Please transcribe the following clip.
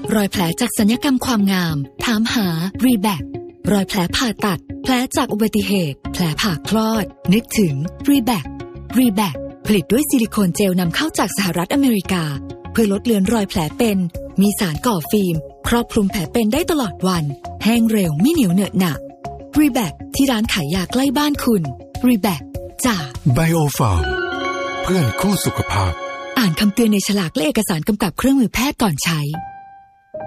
รอยแผลจากศัลยกรรมความงามถามหา Reback รอยแผลผ่าตัดแผลจากอุบัติเหตุแผลผ่าคลอดนึกถึง Reback ผลิตด้วยซิลิโคนเจลนำเข้าจากสหรัฐอเมริกาเพื่อลดเลือนรอยแผลเป็นมีสารก่อฟิล์มครอบคลุมแผลเป็นได้ตลอดวันแห้งเร็วไม่เหนียวเหนอะหนะ Reback ที่ร้านขายยาใกล้บ้านคุณ Reback จาก Biofarm เพื่อนคู่สุขภาพอ่านคำเตือนในฉลากและเอกสารกำกับเครื่องมือแพทย์ก่อนใช้